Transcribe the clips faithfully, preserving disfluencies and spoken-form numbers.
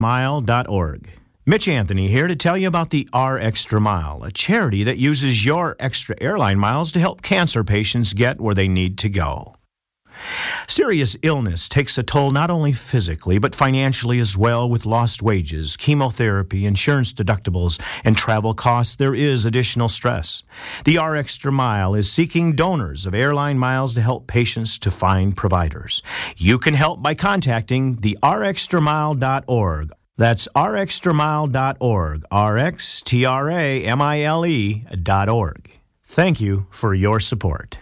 mile dot org. Mitch Anthony here to tell you about the R Extra Mile, a charity that uses your extra airline miles to help cancer patients get where they need to go. Serious illness takes a toll not only physically, but financially as well. With lost wages, chemotherapy, insurance deductibles, and travel costs, there is additional stress. The R Extra Mile is seeking donors of airline miles to help patients to find providers. You can help by contacting the r extra mile dot org. That's r extra mile dot org, R X T R A M I L E dot org. Thank you for your support.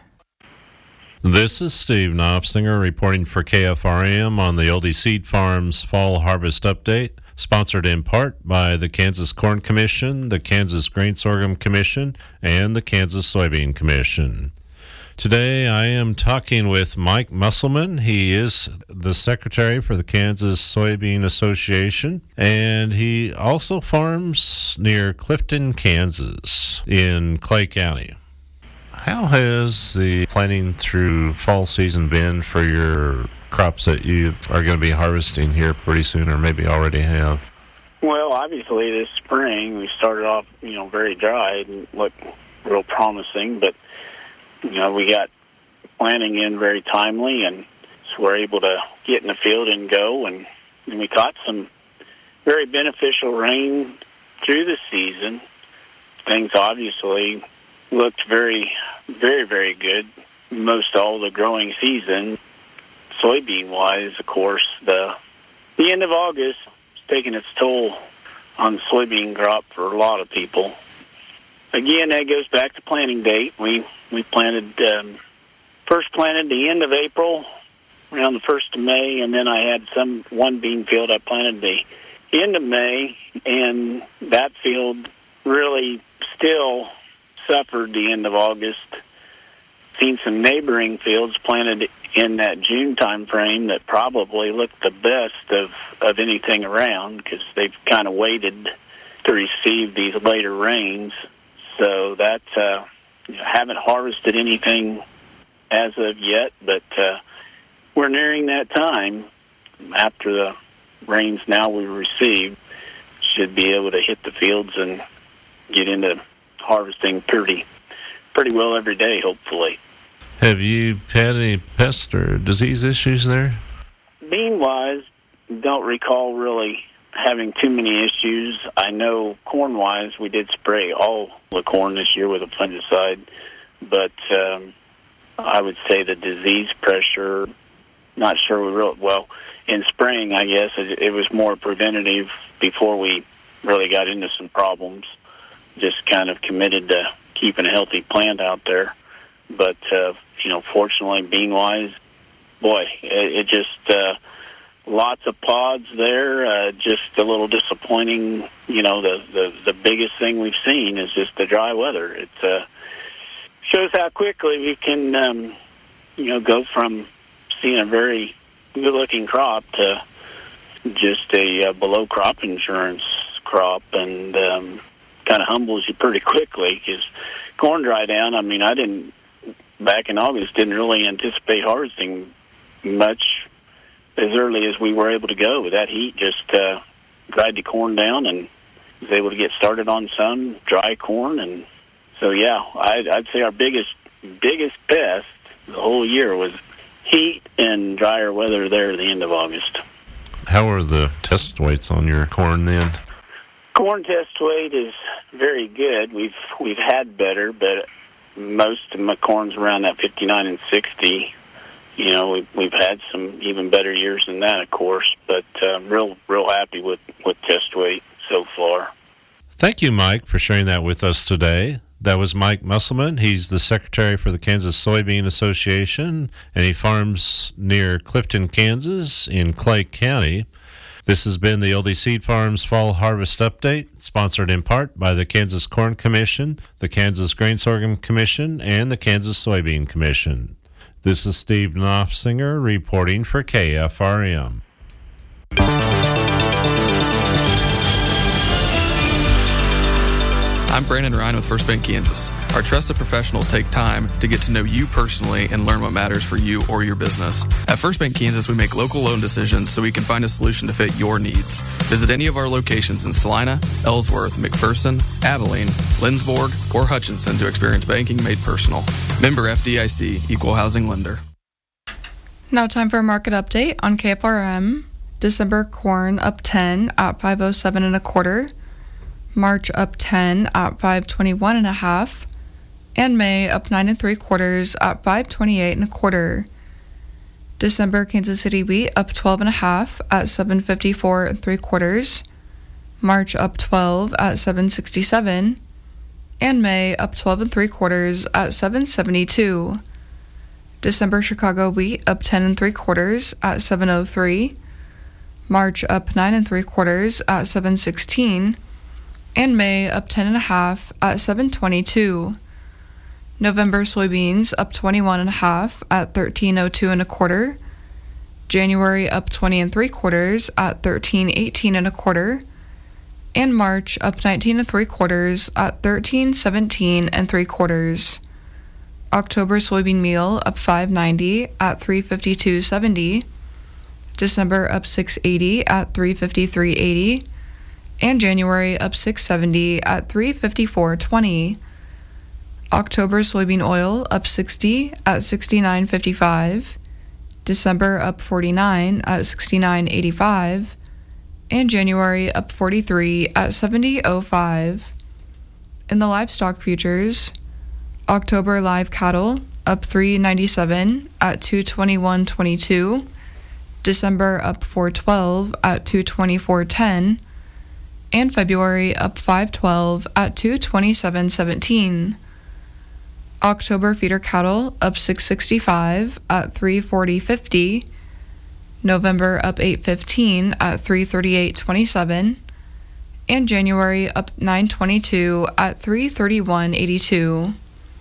This is Steve Knopfsinger reporting for K F R A M on the Oldie Seed Farms Fall Harvest Update, sponsored in part by the Kansas Corn Commission, the Kansas Grain Sorghum Commission, and the Kansas Soybean Commission. Today I am talking with Mike Musselman. He is the secretary for the Kansas Soybean Association, and he also farms near Clifton, Kansas, in Clay County. How has the planting through fall season been for your crops that you are going to be harvesting here pretty soon, or maybe already have? Well, obviously this spring we started off, you know, very dry and looked real promising, but you know, we got planting in very timely, and so we're able to get in the field and go, and, and we caught some very beneficial rain through the season. Things obviously looked very, very, very good most all the growing season. Soybean-wise, of course, the the end of August is taking its toll on the soybean crop for a lot of people. Again, that goes back to planting date. We we planted, um, first planted the end of April, around the first of May, and then I had some one bean field I planted the end of May, and that field really still suffered the end of August. Seen some neighboring fields planted in that June time frame that probably looked the best of, of anything around, because they've kind of waited to receive these later rains. So that, uh, you know, haven't harvested anything as of yet, but uh, we're nearing that time. After the rains now we received, should be able to hit the fields and get into harvesting pretty pretty well every day, hopefully. Have you had any pest or disease issues there? Bean-wise, don't recall really having too many issues. I know corn-wise, we did spray all the corn this year with a fungicide, but um, I would say the disease pressure, not sure we really, well, in spraying, I guess, it, it was more preventative before we really got into some problems. Just kind of committed to keeping a healthy plant out there. But, uh, you know, fortunately, bean-wise, boy, it, it just, uh, lots of pods there, uh, just a little disappointing. You know, the, the, the biggest thing we've seen is just the dry weather. It uh, shows how quickly we can, um, you know, go from seeing a very good-looking crop to just a uh, below-crop insurance crop, and um, kind of humbles you pretty quickly, because corn dry down, I mean, I didn't, back in August, didn't really anticipate harvesting much as early as we were able to go. With that heat, just uh, dried the corn down and was able to get started on some dry corn. And so, yeah, I'd, I'd say our biggest biggest pest the whole year was heat and drier weather there at the end of August. How are the test weights on your corn then? Corn test weight is very good. We've we've had better, but most of my corn's around that fifty-nine and sixty. You know, we've, we've had some even better years than that, of course, but uh, real real happy with, with test weight so far. Thank you, Mike, for sharing that with us today. That was Mike Musselman. He's the secretary for the Kansas Soybean Association, and he farms near Clifton, Kansas, in Clay County. This has been the Oldie Seed Farms Fall Harvest Update, sponsored in part by the Kansas Corn Commission, the Kansas Grain Sorghum Commission, and the Kansas Soybean Commission. This is Steve Knopfsinger reporting for K F R M. I'm Brandon Ryan with First Bank Kansas. Our trusted professionals take time to get to know you personally and learn what matters for you or your business. At First Bank Kansas, we make local loan decisions so we can find a solution to fit your needs. Visit any of our locations in Salina, Ellsworth, McPherson, Abilene, Lindsborg, or Hutchinson to experience banking made personal. Member F D I C, Equal Housing Lender. Now time for a market update on K F R M. December corn up ten at five oh seven and a quarter. March up ten at five twenty-one and a half. And May up nine and three quarters at five twenty-eight and a quarter. December Kansas City wheat up twelve and a half at seven fifty-four and three quarters. March up twelve at seven sixty-seven. And May up twelve and three quarters at seven seventy-two. December Chicago wheat up ten and three quarters at seven oh three. March up nine and three quarters at seven sixteen. And May up ten and a half at seven twenty-two. November soybeans up twenty-one and a half at thirteen oh two and a quarter. January up twenty and three quarters at thirteen eighteen and a quarter. And March up nineteen and three quarters at thirteen seventeen and three quarters. October soybean meal up five ninety at three fifty-two seventy. December up six eighty at three fifty-three eighty. And January up six seventy at three fifty-four twenty. October soybean oil up sixty at sixty-nine fifty-five. December up forty-nine at sixty-nine eighty-five. And January up forty-three at seventy oh five. In the livestock futures, October live cattle up three ninety-seven at two twenty-one twenty-two. December up four twelve at two twenty-four ten. And February up five twelve at two twenty-seven seventeen. October feeder cattle up six sixty-five at three forty fifty. November up eight fifteen at three thirty-eight twenty-seven. And January up nine twenty-two at three thirty-one eighty-two.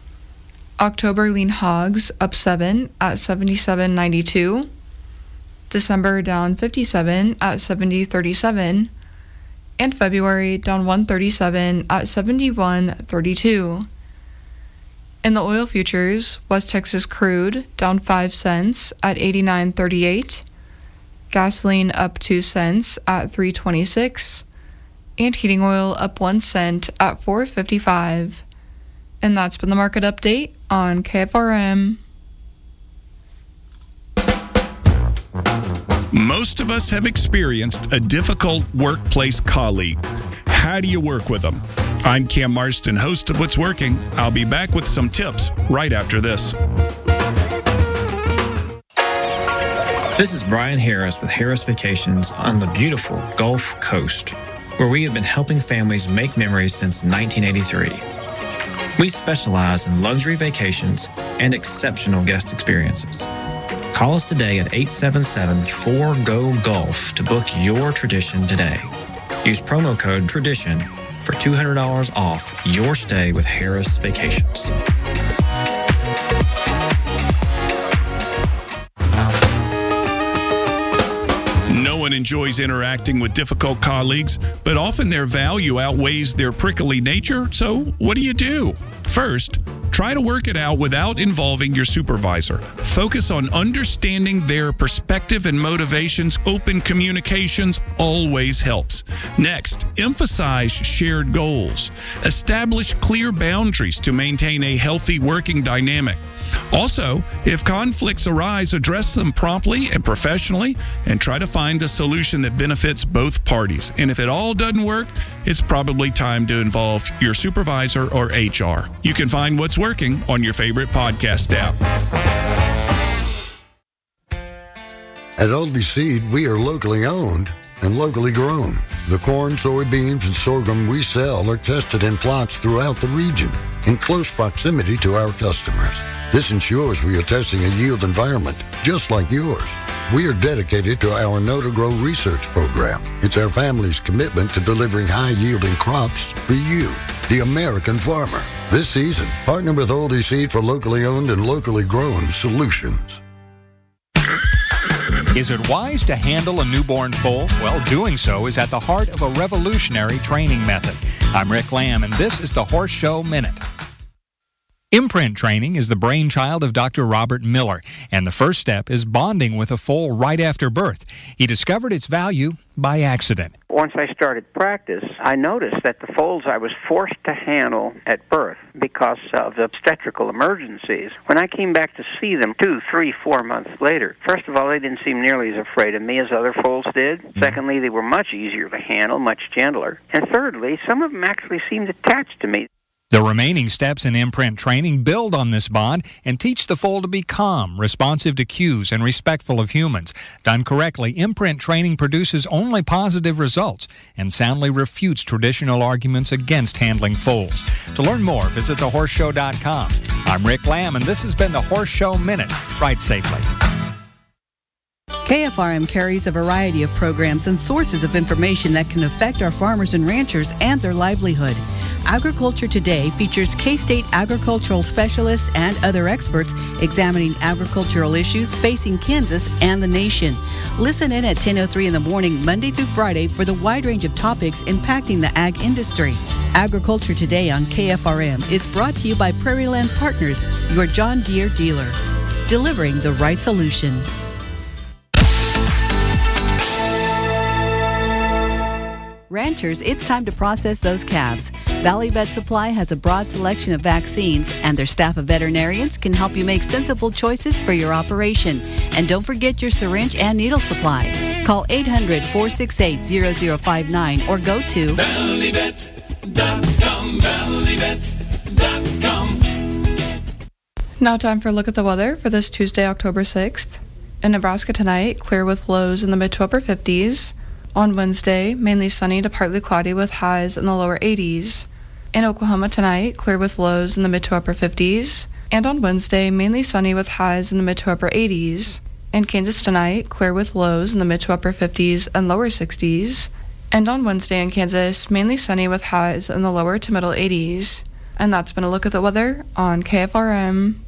October lean hogs up seven at seventy-seven ninety-two. December down fifty-seven at seventy thirty-seven. And February down one thirty-seven at seventy-one thirty-two. In the oil futures, West Texas crude down five cents at eighty-nine thirty-eight. Gasoline up two cents at three twenty-six. And heating oil up one cent at four fifty-five. And that's been the market update on K F R M. Most of us have experienced a difficult workplace colleague. How do you work with them? I'm Cam Marston, host of What's Working. I'll be back with some tips right after this. This is Brian Harris with Harris Vacations on the beautiful Gulf Coast, where we have been helping families make memories since nineteen eighty-three. We specialize in luxury vacations and exceptional guest experiences. Call us today at eight seven seven, four G O, Golf to book your tradition today. Use promo code TRADITION for two hundred dollars off your stay with Harris Vacations. No one enjoys interacting with difficult colleagues, but often their value outweighs their prickly nature. So what do you do? First, try to work it out without involving your supervisor. Focus on understanding their perspective and motivations. Open communications always helps. Next, emphasize shared goals. Establish clear boundaries to maintain a healthy working dynamic. Also, if conflicts arise, address them promptly and professionally and try to find a solution that benefits both parties. And if it all doesn't work, it's probably time to involve your supervisor or H R. You can find What's Working on your favorite podcast app. At Oldie Seed, we are locally owned and locally grown. The corn, soybeans, and sorghum we sell are tested in plots throughout the region in close proximity to our customers. This ensures we are testing a yield environment just like yours. We are dedicated to our Know to Grow research program. It's our family's commitment to delivering high-yielding crops for you, the American farmer. This season, partner with Oldie Seed for locally owned and locally grown solutions. Is it wise to handle a newborn foal? Well, doing so is at the heart of a revolutionary training method. I'm Rick Lamb, and this is the Horse Show Minute. Imprint training is the brainchild of Doctor Robert Miller, and the first step is bonding with a foal right after birth. He discovered its value by accident. Once I started practice, I noticed that the foals I was forced to handle at birth because of obstetrical emergencies, when I came back to see them two, three, four months later, first of all, they didn't seem nearly as afraid of me as other foals did. Mm-hmm. Secondly, they were much easier to handle, much gentler. And thirdly, some of them actually seemed attached to me. The remaining steps in Imprint training build on this bond and teach the foal to be calm, responsive to cues, and respectful of humans. Done correctly, Imprint training produces only positive results and soundly refutes traditional arguments against handling foals. To learn more, visit the horse show dot com. I'm Rick Lamb, and this has been the Horse Show Minute. Ride safely. K F R M carries a variety of programs and sources of information that can affect our farmers and ranchers and their livelihood. Agriculture Today features K-State agricultural specialists and other experts examining agricultural issues facing Kansas and the nation. Listen in at ten oh three in the morning, Monday through Friday, for the wide range of topics impacting the ag industry. Agriculture Today on K F R M is brought to you by Prairie Land Partners, your John Deere dealer. Delivering the right solution. Ranchers, it's time to process those calves. Valley Vet Supply has a broad selection of vaccines, and their staff of veterinarians can help you make sensible choices for your operation. And don't forget your syringe and needle supply. Call eight hundred, four six eight, zero zero five nine or go to valley vet dot com, valley vet dot com. Now time for a look at the weather for this Tuesday, October sixth. In Nebraska tonight, clear with lows in the mid to upper fifties. On Wednesday, mainly sunny to partly cloudy with highs in the lower eighties. In Oklahoma tonight, clear with lows in the mid to upper fifties. And on Wednesday, mainly sunny with highs in the mid to upper eighties. In Kansas tonight, clear with lows in the mid to upper fifties and lower sixties. And on Wednesday in Kansas, mainly sunny with highs in the lower to middle eighties. And that's been a look at the weather on K F R M.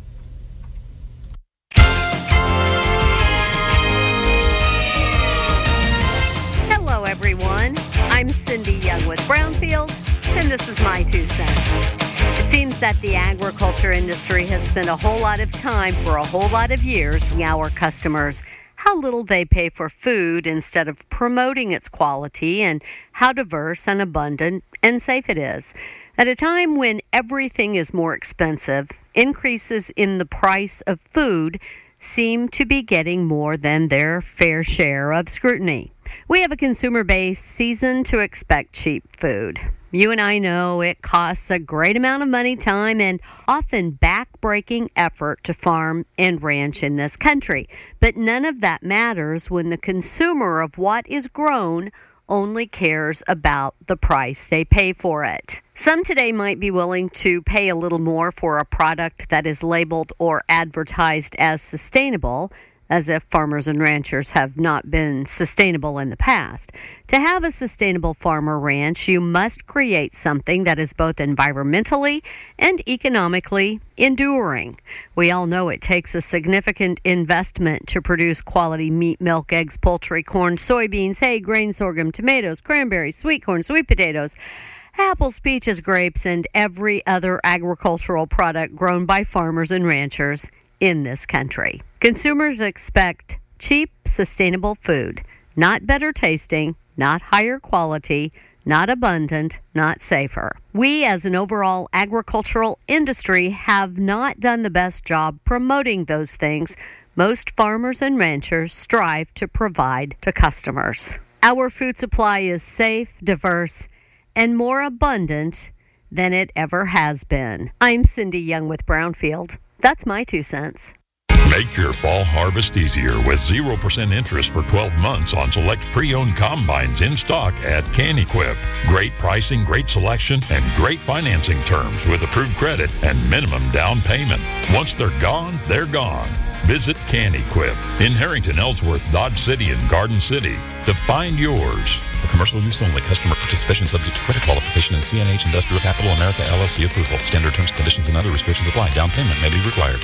Everyone, I'm Cindy Young with Brownfield, and this is my two cents. It seems that the agriculture industry has spent a whole lot of time for a whole lot of years telling our customers how little they pay for food instead of promoting its quality and how diverse and abundant and safe it is. At a time when everything is more expensive, increases in the price of food seem to be getting more than their fair share of scrutiny. We have a consumer base seasoned to expect cheap food. You and I know it costs a great amount of money, time, and often back-breaking effort to farm and ranch in this country. But none of that matters when the consumer of what is grown only cares about the price they pay for it. Some today might be willing to pay a little more for a product that is labeled or advertised as sustainable, as if farmers and ranchers have not been sustainable in the past. To have a sustainable farm or ranch, you must create something that is both environmentally and economically enduring. We all know it takes a significant investment to produce quality meat, milk, eggs, poultry, corn, soybeans, hay, grain, sorghum, tomatoes, cranberries, sweet corn, sweet potatoes, apples, peaches, grapes, and every other agricultural product grown by farmers and ranchers in this country. Consumers expect cheap, sustainable food, not better tasting, not higher quality, not abundant, not safer. We, as an overall agricultural industry, have not done the best job promoting those things most farmers and ranchers strive to provide to customers. Our food supply is safe, diverse, and more abundant than it ever has been. I'm Cindy Young with Brownfield. That's my two cents. Make your fall harvest easier with zero percent interest for twelve months on select pre-owned combines in stock at CanEquip. Great pricing, great selection, and great financing terms with approved credit and minimum down payment. Once they're gone, they're gone. Visit CanEquip in Harrington, Ellsworth, Dodge City, and Garden City to find yours. For commercial use only. Customer participation subject to credit qualification and C N H Industrial Capital America L L C approval. Standard terms, conditions, and other restrictions apply. Down payment may be required.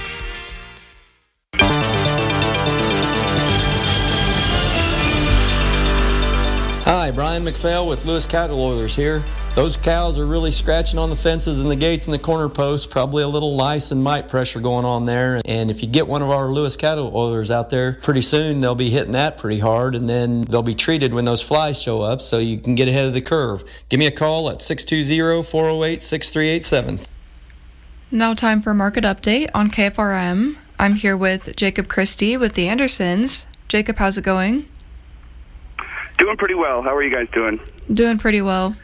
Hi, Hi, Brian McPhail with Lewis Cattle Oilers here. Those cows are really scratching on the fences and the gates and the corner posts, probably a little lice and mite pressure going on there. And if you get one of our Lewis Cattle Oilers out there, pretty soon they'll be hitting that pretty hard, and then they'll be treated when those flies show up so you can get ahead of the curve. Give me a call at six two zero, four oh eight, six three eight seven. Now time for Market Update on K F R M. I'm here with Jacob Christie with the Andersons. Jacob, how's it going? Doing pretty well. How are you guys doing? Doing pretty well.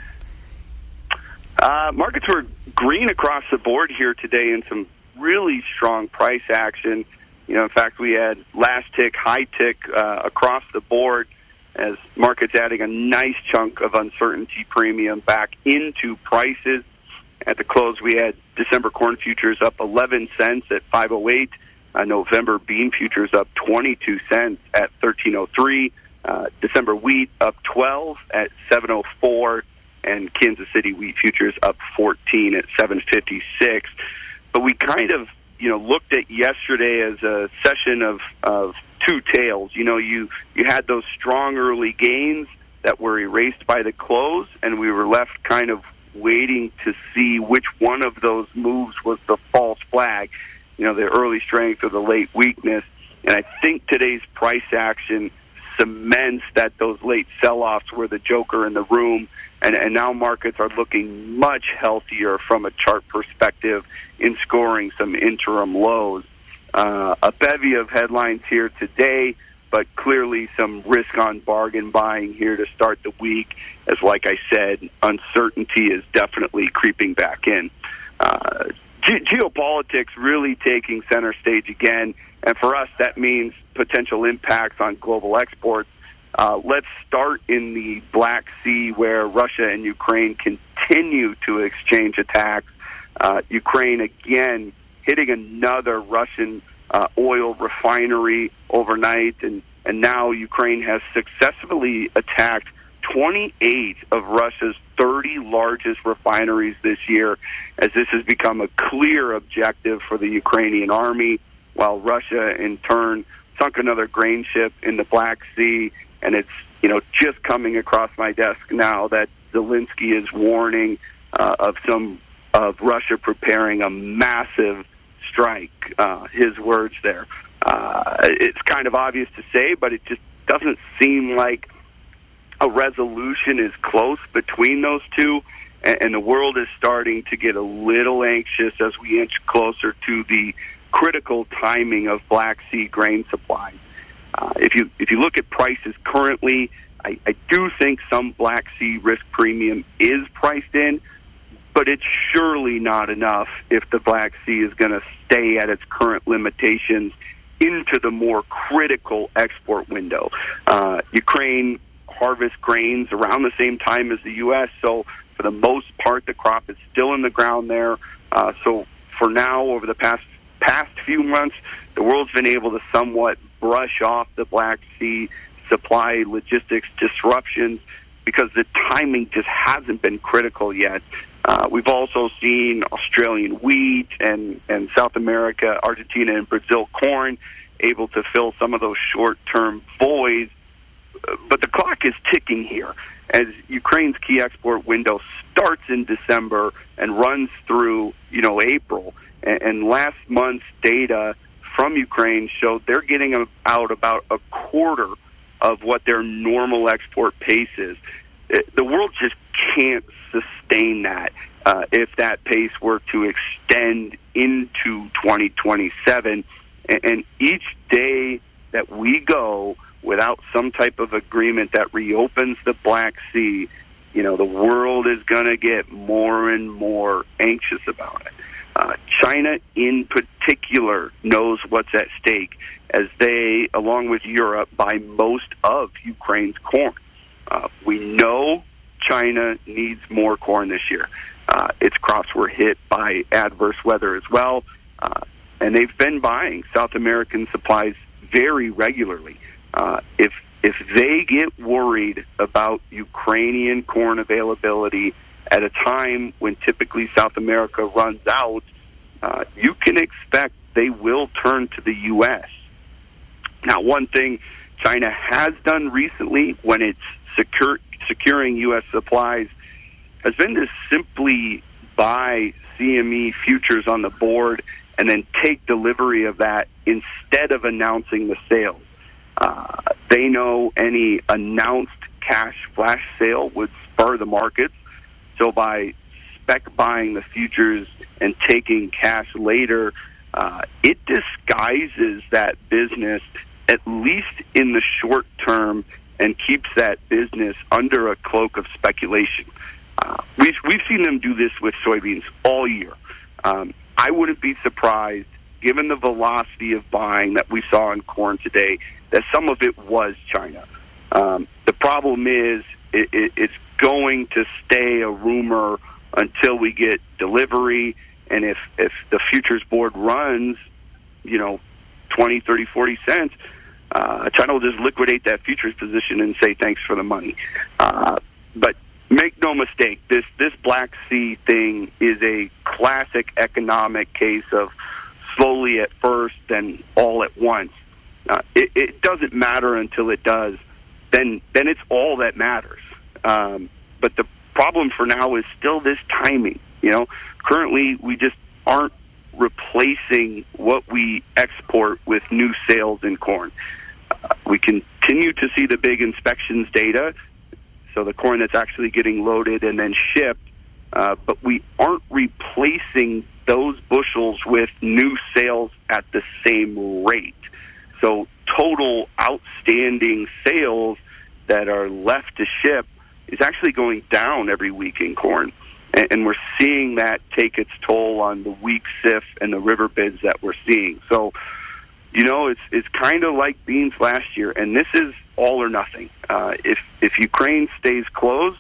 Uh, markets were green across the board here today in some really strong price action. You know, in fact, we had last tick, high tick uh, across the board as markets adding a nice chunk of uncertainty premium back into prices. At the close, we had December corn futures up eleven cents at five oh eight. Uh, November bean futures up twenty-two cents at thirteen oh three. Uh, December wheat up twelve at seven oh four. And Kansas City wheat futures up fourteen at seven fifty-six. But we kind of, you know, looked at yesterday as a session of, of two tails. You know, you, you had those strong early gains that were erased by the close, and we were left kind of waiting to see which one of those moves was the false flag, you know, the early strength or the late weakness. And I think today's price action cements that those late sell-offs were the joker in the room. And, and now markets are looking much healthier from a chart perspective in scoring some interim lows. Uh, a bevy of headlines here today, but clearly some risk on bargain buying here to start the week, as, like I said, uncertainty is definitely creeping back in. Uh, ge- geopolitics really taking center stage again, and for us that means potential impacts on global exports. Uh, let's start in the Black Sea, where Russia and Ukraine continue to exchange attacks. Uh, Ukraine, again, hitting another Russian uh, oil refinery overnight, and, and now Ukraine has successfully attacked twenty-eight of Russia's thirty largest refineries this year, as this has become a clear objective for the Ukrainian army, while Russia, in turn, sunk another grain ship in the Black Sea. And it's, you know, just coming across my desk now that Zelensky is warning uh, of some of Russia preparing a massive strike. Uh, his words there. Uh, it's kind of obvious to say, but it just doesn't seem like a resolution is close between those two. And, and the world is starting to get a little anxious as we inch closer to the critical timing of Black Sea grain supplies. Uh, if you if you look at prices currently, I, I do think some Black Sea risk premium is priced in, but it's surely not enough if the Black Sea is going to stay at its current limitations into the more critical export window. Uh, Ukraine harvests grains around the same time as the U S, so for the most part, the crop is still in the ground there. Uh, so for now, over the past past few months, the world's been able to somewhat brush off the Black Sea supply logistics disruptions because the timing just hasn't been critical yet. Uh, we've also seen Australian wheat and, and South America, Argentina, and Brazil corn able to fill some of those short-term voids. But the clock is ticking here as Ukraine's key export window starts in December and runs through, you know, April. And, and last month's data from Ukraine showed they're getting out about a quarter of what their normal export pace is. The world just can't sustain that uh, if that pace were to extend into twenty twenty-seven. And, and each day that we go without some type of agreement that reopens the Black Sea, you know, the world is going to get more and more anxious about it. Uh, China, in particular, knows what's at stake as they, along with Europe, buy most of Ukraine's corn. Uh, we know China needs more corn this year. Uh, its crops were hit by adverse weather as well, uh, and they've been buying South American supplies very regularly. Uh, if if they get worried about Ukrainian corn availability at a time when typically South America runs out, uh, you can expect they will turn to the U S. Now, one thing China has done recently when it's secured securing U S supplies has been to simply buy C M E futures on the board and then take delivery of that instead of announcing the sales. Uh, they know any announced cash flash sale would spur the markets. So by spec buying the futures and taking cash later, uh, it disguises that business, at least in the short term, and keeps that business under a cloak of speculation. Uh, we've, we've seen them do this with soybeans all year. Um, I wouldn't be surprised, given the velocity of buying that we saw in corn today, that some of it was China. Um, the problem is it, it, it's going to stay a rumor until we get delivery, and if, if the futures board runs, you know, twenty, thirty, forty cents, uh, China will just liquidate that futures position and say thanks for the money. Uh, but make no mistake, this, this Black Sea thing is a classic economic case of slowly at first, then all at once. Uh, it, it doesn't matter until it does. Then, then it's all that matters. Um, but the problem for now is still this timing. You know, currently we just aren't replacing what we export with new sales in corn. Uh, we continue to see the big inspections data, so the corn that's actually getting loaded and then shipped, uh, but we aren't replacing those bushels with new sales at the same rate. So total outstanding sales that are left to ship is actually going down every week in corn. And, and we're seeing that take its toll on the weak S I F and the river bids that we're seeing. So, you know, it's it's kind of like beans last year, and this is all or nothing. Uh, if, if Ukraine stays closed,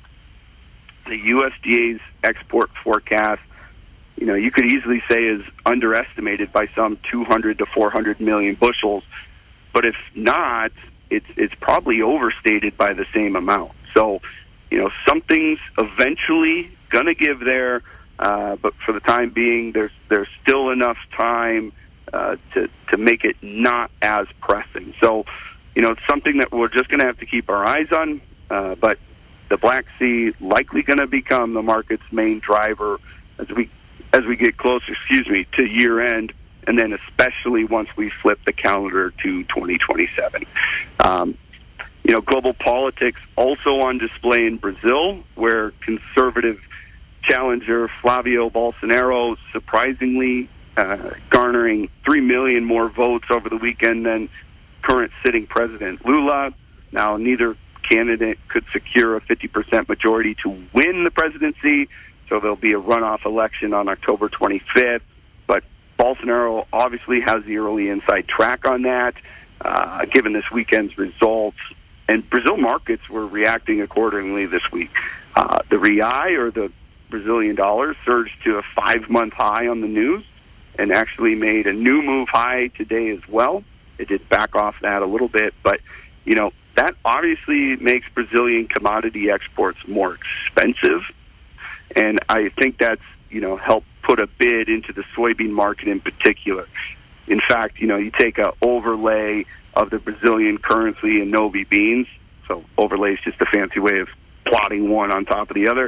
the U S D A's export forecast, you know, you could easily say is underestimated by some two hundred to four hundred million bushels. But if not, it's it's probably overstated by the same amount. So, you know, something's eventually going to give there, uh, but for the time being, there's there's still enough time uh, to to make it not as pressing. So, you know, it's something that we're just going to have to keep our eyes on. Uh, but the Black Sea likely going to become the market's main driver as we as we get closer, excuse me, to year end. And then especially once we flip the calendar to twenty twenty-seven. Um, you know, global politics also on display in Brazil, where conservative challenger Flavio Bolsonaro surprisingly uh, garnering three million more votes over the weekend than current sitting president Lula. Now, neither candidate could secure a fifty percent majority to win the presidency, so there'll be a runoff election on October twenty-fifth. But Bolsonaro obviously has the early inside track on that, uh, given this weekend's results. And Brazil markets were reacting accordingly this week. Uh, the real, or the Brazilian dollar, surged to a five-month high on the news and actually made a new move high today as well. It did back off that a little bit, but, you know, that obviously makes Brazilian commodity exports more expensive. And I think that's, you know, helped put a bid into the soybean market in particular. In fact, you know, you take an overlay of the Brazilian currency and Novi beans. So overlay is just a fancy way of plotting one on top of the other.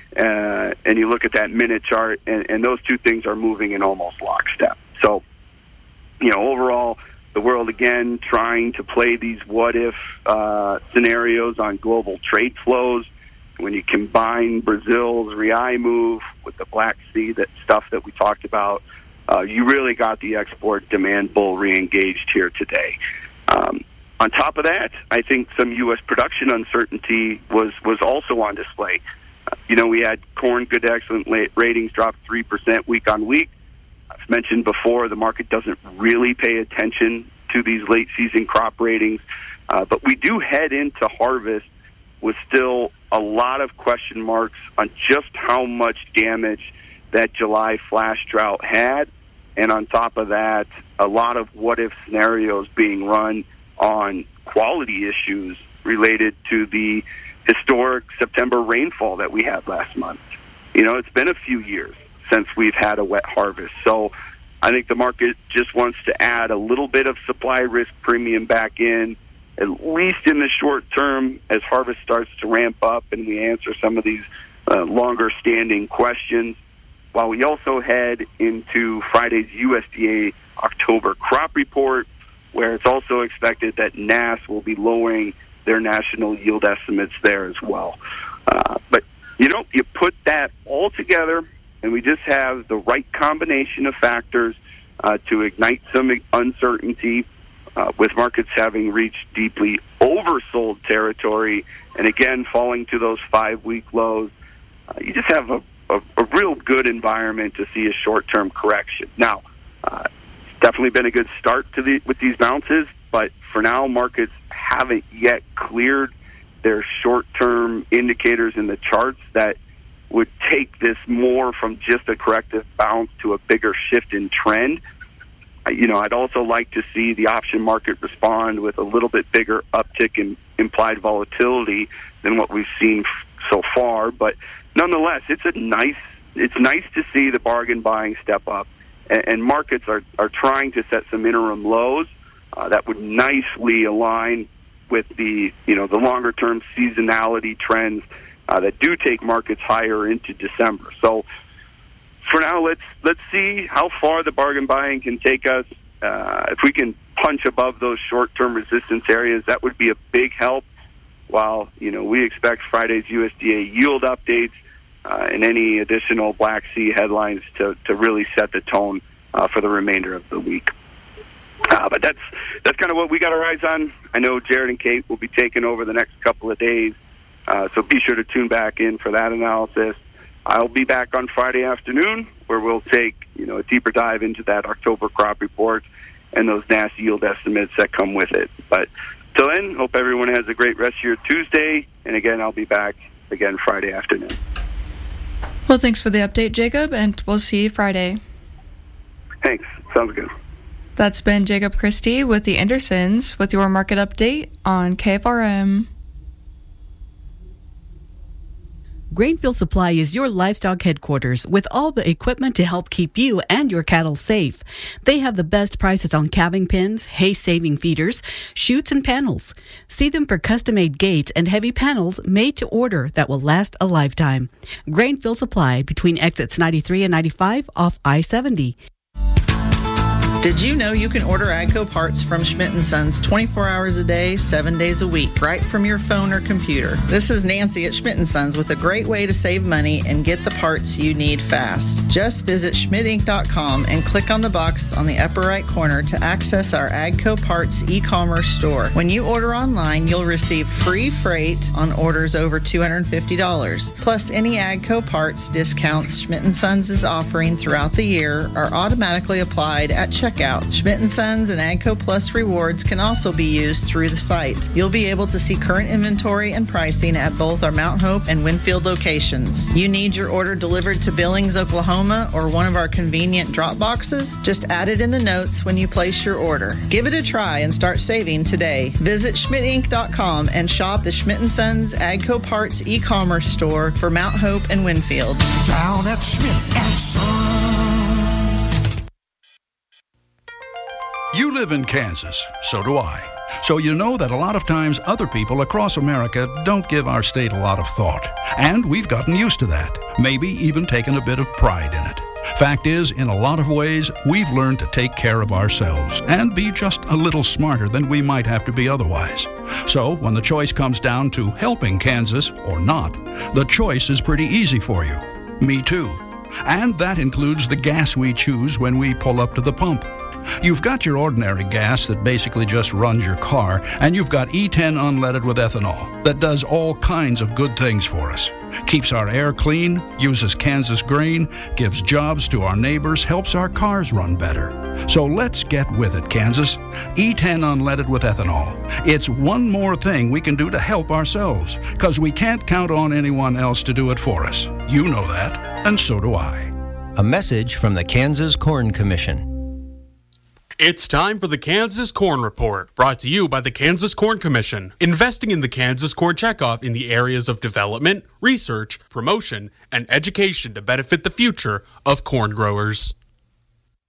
Uh, and you look at that minute chart, and, and those two things are moving in almost lockstep. So, you know, overall, the world again trying to play these what-if uh, scenarios on global trade flows. When you combine Brazil's real move with the Black Sea, that stuff that we talked about, uh, you really got the export demand bull re-engaged here today. Um, on top of that, I think some U S production uncertainty was, was also on display. Uh, you know, we had corn good to excellent ratings drop three percent week on week. I've mentioned before the market doesn't really pay attention to these late season crop ratings, uh, but we do head into harvest with still a lot of question marks on just how much damage that July flash drought had. And on top of that, a lot of what-if scenarios being run on quality issues related to the historic September rainfall that we had last month. You know, it's been a few years since we've had a wet harvest. So I think the market just wants to add a little bit of supply risk premium back in at least in the short term, as harvest starts to ramp up and we answer some of these uh, longer-standing questions, while we also head into Friday's U S D A October crop report, where it's also expected that N A S will be lowering their national yield estimates there as well. Uh, but, you know, you put that all together, and we just have the right combination of factors uh, to ignite some uncertainty, uh, with markets having reached deeply oversold territory and, again, falling to those five-week lows. Uh, you just have a, a, a real good environment to see a short-term correction. Now, uh, it's definitely been a good start to the with these bounces, but for now, markets haven't yet cleared their short-term indicators in the charts that would take this more from just a corrective bounce to a bigger shift in trend. You know, I'd also like to see the option market respond with a little bit bigger uptick in implied volatility than what we've seen so far. But nonetheless, it's a nice, it's nice to see the bargain buying step up, and, and markets are, are trying to set some interim lows uh, that would nicely align with the, you know, the longer term seasonality trends uh, that do take markets higher into December. So for now, let's let's see how far the bargain buying can take us. Uh, if we can punch above those short term resistance areas, that would be a big help. While, you know, we expect Friday's U S D A yield updates uh, and any additional Black Sea headlines to, to really set the tone uh, for the remainder of the week. Uh, but that's that's kind of what we got our eyes on. I know Jared and Kate will be taking over the next couple of days, uh, so be sure to tune back in for that analysis. I'll be back on Friday afternoon, where we'll take, you know, a deeper dive into that October crop report and those N A S yield estimates that come with it. But till then, hope everyone has a great rest of your Tuesday. And again, I'll be back again Friday afternoon. Well, thanks for the update, Jacob, and we'll see you Friday. Thanks. Sounds good. That's been Jacob Christie with the Andersons with your market update on K F R M. Grainfield Supply is your livestock headquarters with all the equipment to help keep you and your cattle safe. They have the best prices on calving pins, hay-saving feeders, chutes, and panels. See them for custom-made gates and heavy panels made to order that will last a lifetime. Grainfield Supply between exits ninety-three and ninety-five off I seventy. Did you know you can order AGCO parts from Schmidt and Sons twenty-four hours a day, seven days a week, right from your phone or computer? This is Nancy at Schmidt and Sons with a great way to save money and get the parts you need fast. Just visit schmidt inc dot com and click on the box on the upper right corner to access our AGCO parts e-commerce store. When you order online, you'll receive free freight on orders over two hundred fifty dollars. Plus, any AGCO parts discounts Schmidt and Sons is offering throughout the year are automatically applied at checkout. Schmidt and Sons and AGCO Plus rewards can also be used through the site. You'll be able to see current inventory and pricing at both our Mount Hope and Winfield locations. You need your order delivered to Billings, Oklahoma, or one of our convenient drop boxes? Just add it in the notes when you place your order. Give it a try and start saving today. Visit schmidt inc dot com and shop the Schmidt and Sons AGCO Parts e-commerce store for Mount Hope and Winfield. Down at Schmidt and Sons. You live in Kansas, so do I. So you know that a lot of times other people across America don't give our state a lot of thought. And we've gotten used to that, maybe even taken a bit of pride in it. Fact is, in a lot of ways, we've learned to take care of ourselves and be just a little smarter than we might have to be otherwise. So when the choice comes down to helping Kansas or not, the choice is pretty easy for you. Me too. And that includes the gas we choose when we pull up to the pump. You've got your ordinary gas that basically just runs your car, and you've got E ten unleaded with ethanol that does all kinds of good things for us. Keeps our air clean, uses Kansas grain, gives jobs to our neighbors, helps our cars run better. So let's get with it, Kansas. E ten unleaded with ethanol. It's one more thing we can do to help ourselves, because we can't count on anyone else to do it for us. You know that, and so do I. A message from the Kansas Corn Commission. It's time for the Kansas Corn Report, brought to you by the Kansas Corn Commission, investing in the Kansas Corn Checkoff in the areas of development, research, promotion, and education to benefit the future of corn growers.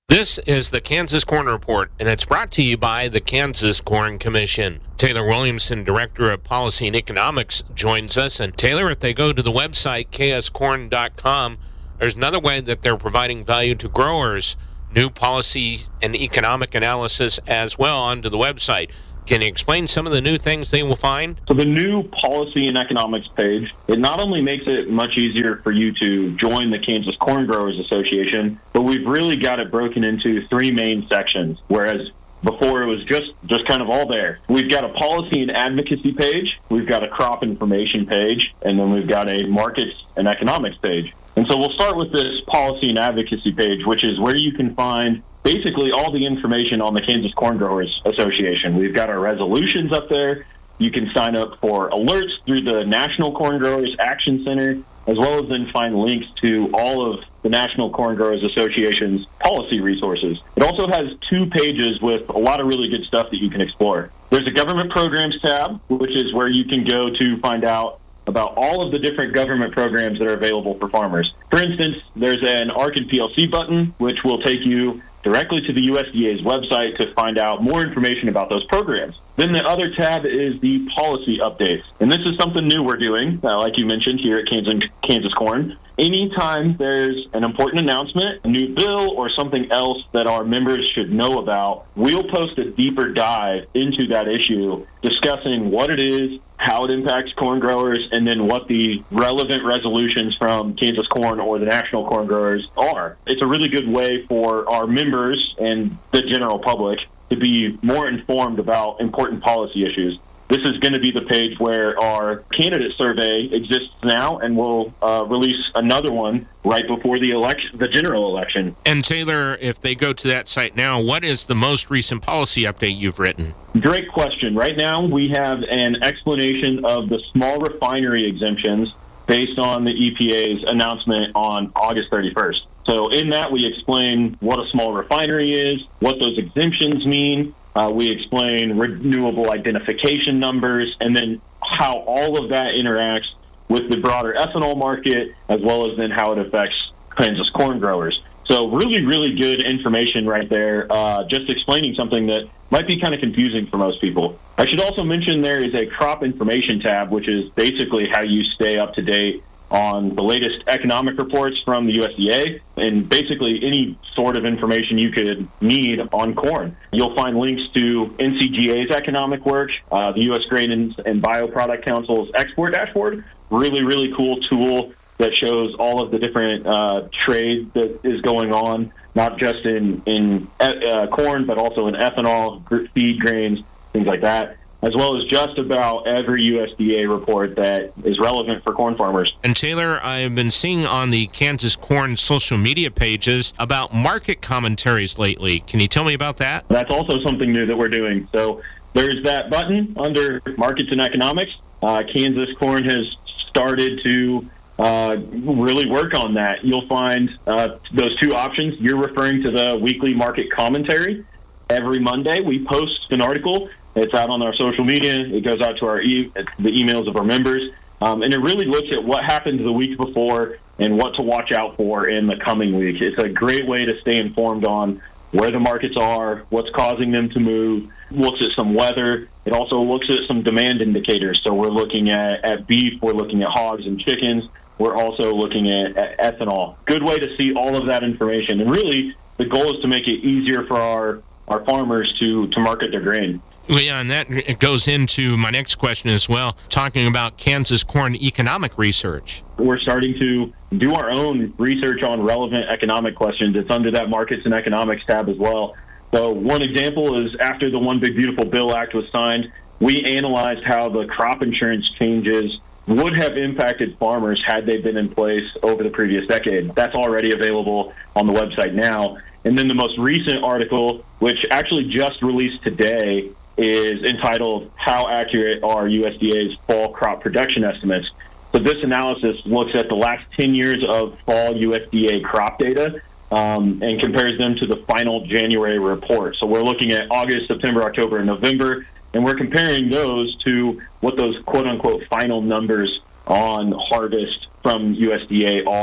This is the Kansas Corn Report, and it's brought to you by the Kansas Corn Commission. Taylor Williamson, Director of Policy and Economics, joins us. And Taylor, if they go to the website, k s corn dot com, there's another way that they're providing value to growers, new policy and economic analysis as well onto the website. Can you explain some of the new things they will find? So the new policy and economics page, it not only makes it much easier for you to join the Kansas Corn Growers Association, but we've really got it broken into three main sections, whereas before it was just, just kind of all there. We've got a policy and advocacy page, we've got a crop information page, and then we've got a markets and economics page. And so we'll start with this policy and advocacy page, which is where you can find basically all the information on the Kansas Corn Growers Association. We've got our resolutions up there. You can sign up for alerts through the National Corn Growers Action Center, as well as then find links to all of the National Corn Growers Association's policy resources. It also has two pages with a lot of really good stuff that you can explore. There's a government programs tab, which is where you can go to find out about all of the different government programs that are available for farmers. For instance, there's an A R C and P L C button, which will take you directly to the U S D A's website to find out more information about those programs. Then the other tab is the policy updates. And this is something new we're doing, uh, like you mentioned, here at Kansas, Kansas Corn. Anytime there's an important announcement, a new bill, or something else that our members should know about, we'll post a deeper dive into that issue, discussing what it is, how it impacts corn growers, and then what the relevant resolutions from Kansas Corn or the National Corn Growers are. It's a really good way for our members and the general public to be more informed about important policy issues. This is going to be the page where our candidate survey exists now, and we'll uh, release another one right before the election, the general election. And Taylor, if they go to that site now, what is the most recent policy update you've written? Great question. Right now, we have an explanation of the small refinery exemptions based on the E P A's announcement on August thirty-first. So in that, we explain what a small refinery is, what those exemptions mean. Uh, we explain renewable identification numbers, and then how all of that interacts with the broader ethanol market, as well as then how it affects Kansas corn growers. So really, really good information right there, uh, just explaining something that might be kind of confusing for most people. I should also mention there is a crop information tab, which is basically how you stay up to date on the latest economic reports from the U S D A and basically any sort of information you could need on corn. You'll find links to N C G A's economic work, uh, the U S Grain and, and Bioproduct Council's export dashboard. Really, really cool tool that shows all of the different uh, trade that is going on, not just in, in uh, corn, but also in ethanol, feed grains, things like that, as well as just about every U S D A report that is relevant for corn farmers. And Taylor, I've been seeing on the Kansas Corn social media pages about market commentaries lately. Can you tell me about that? That's also something new that we're doing. So there's that button under Markets and Economics. Uh, Kansas Corn has started to uh, really work on that. You'll find uh, those two options. You're referring to the weekly market commentary. Every Monday we post an article. It's out on our social media. It goes out to our e- the emails of our members. Um, and it really looks at what happened the week before and what to watch out for in the coming week. It's a great way to stay informed on where the markets are, what's causing them to move, looks at some weather. It also looks at some demand indicators. So we're looking at, at beef, we're looking at hogs and chickens. We're also looking at, at ethanol. Good way to see all of that information. And really, the goal is to make it easier for our, our farmers to, to market their grain. Well, yeah, and that it goes into my next question as well, talking about Kansas corn economic research. We're starting to do our own research on relevant economic questions. It's under that Markets and Economics tab as well. So one example is after the One Big Beautiful Bill Act was signed, we analyzed how the crop insurance changes would have impacted farmers had they been in place over the previous decade. That's already available on the website now. And then the most recent article, which actually just released today, is entitled How Accurate Are U S D A's Fall Crop Production Estimates? So this analysis looks at the last ten years of fall U S D A crop data um, and compares them to the final January report. So we're looking at August, September, October, and November, and we're comparing those to what those quote-unquote final numbers on harvest from U S D A are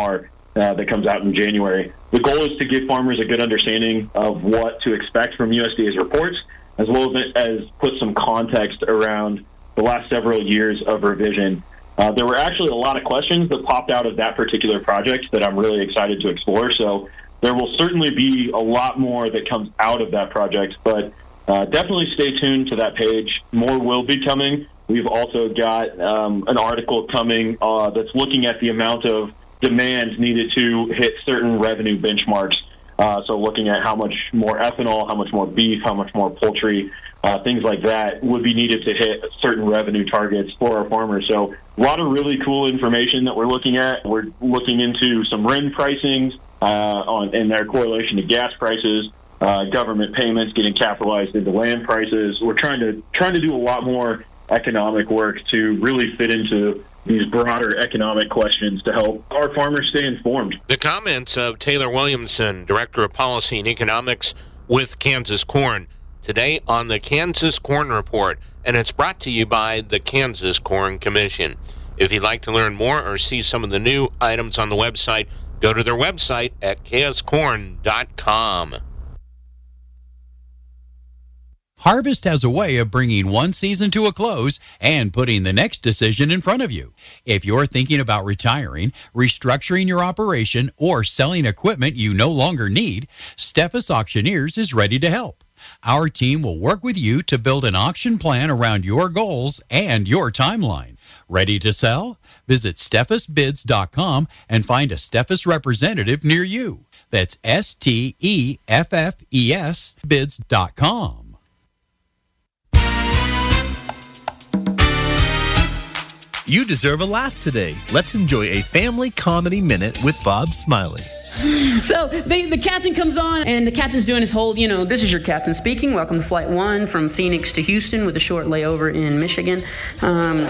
uh, that comes out in January. The goal is to give farmers a good understanding of what to expect from U S D A's reports, as well as, as put some context around the last several years of revision. Uh, there were actually a lot of questions that popped out of that particular project that I'm really excited to explore. So there will certainly be a lot more that comes out of that project, but uh, definitely stay tuned to that page. More will be coming. We've also got um, an article coming uh, that's looking at the amount of demand needed to hit certain revenue benchmarks. Uh, so looking at how much more ethanol, how much more beef, how much more poultry, uh, things like that would be needed to hit certain revenue targets for our farmers. So a lot of really cool information that we're looking at. We're looking into some R I N pricings uh, on and their correlation to gas prices, uh, government payments getting capitalized into land prices. We're trying to trying to do a lot more economic work to really fit into these broader economic questions to help our farmers stay informed. The comments of Taylor Williamson, Director of Policy and Economics with Kansas Corn, today on the Kansas Corn Report, and it's brought to you by the Kansas Corn Commission. If you'd like to learn more or see some of the new items on the website, go to their website at k s corn dot com. Harvest has a way of bringing one season to a close and putting the next decision in front of you. If you're thinking about retiring, restructuring your operation, or selling equipment you no longer need, Steffes Auctioneers is ready to help. Our team will work with you to build an auction plan around your goals and your timeline. Ready to sell? Visit steffes bids dot com and find a Steffes representative near you. That's S T E F F E S bids dot com. You deserve a laugh today. Let's enjoy a family comedy minute with Bob Smiley. So they, the captain comes on, and the captain's doing his whole, you know, this is your captain speaking. Welcome to Flight one from Phoenix to Houston with a short layover in Michigan. Um,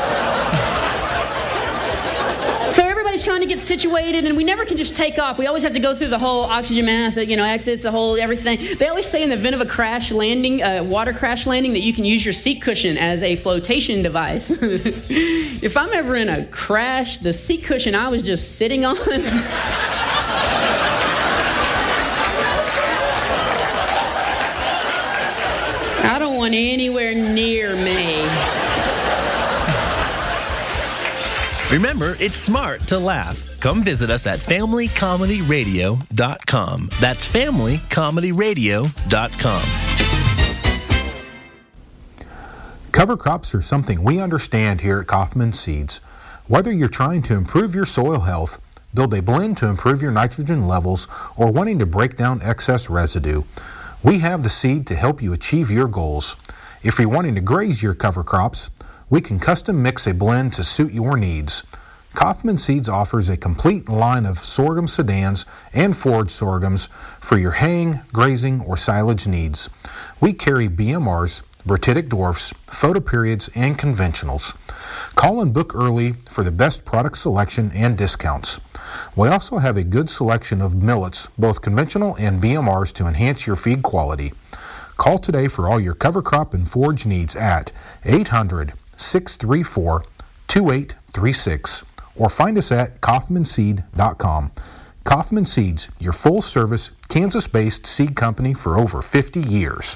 so everybody's trying to get situated, and we never can just take off. We always have to go through the whole oxygen mask, that, you know, exits, the whole everything. They always say in the event of a crash landing, uh, water crash landing, that you can use your seat cushion as a flotation device. If I'm ever in a crash, the seat cushion I was just sitting on... I don't want anywhere near me. Remember, it's smart to laugh. Come visit us at family comedy radio dot com. That's family comedy radio dot com. Cover crops are something we understand here at Kaufman Seeds. Whether you're trying to improve your soil health, build a blend to improve your nitrogen levels, or wanting to break down excess residue, we have the seed to help you achieve your goals. If you're wanting to graze your cover crops, we can custom mix a blend to suit your needs. Kaufman Seeds offers a complete line of sorghum sedans and forage sorghums for your haying, grazing, or silage needs. We carry B M Rs, Bratitic dwarfs, photoperiods, and conventionals. Call and book early for the best product selection and discounts. We also have a good selection of millets, both conventional and B M Rs, to enhance your feed quality. Call today for all your cover crop and forage needs at eight hundred, six three four, two eight three six or find us at kaufman seed dot com. Kaufman Seeds, your full-service, Kansas-based seed company for over fifty years.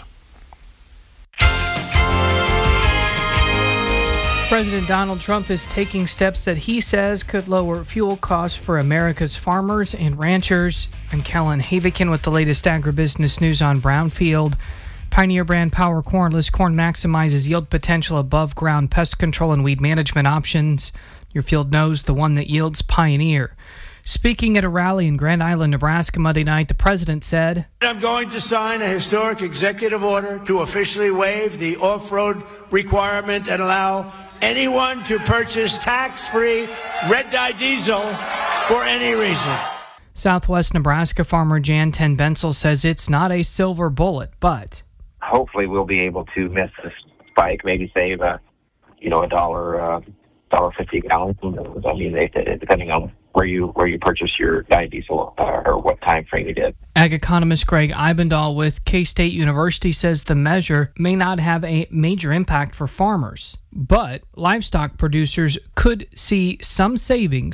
President Donald Trump is taking steps that he says could lower fuel costs for America's farmers and ranchers. I'm Kellen Havikin with the latest agribusiness news on Brownfield. Pioneer brand Power Cornless corn maximizes yield potential above ground pest control and weed management options. Your field knows the one that yields Pioneer. Speaking at a rally in Grand Island, Nebraska Monday night, the president said, I'm going to sign a historic executive order to officially waive the off-road requirement and allow anyone to purchase tax-free red dye diesel for any reason. Southwest Nebraska farmer Jan Ten Bensel says it's not a silver bullet, but hopefully we'll be able to miss this spike, maybe save a, you know, a dollar, uh, dollar fifty a gallon. I mean, they, depending on where you where you purchase your dye diesel uh, or what time frame you did. Ag economist Greg Eibendahl with K-State University says the measure may not have a major impact for farmers, but livestock producers could see some savings because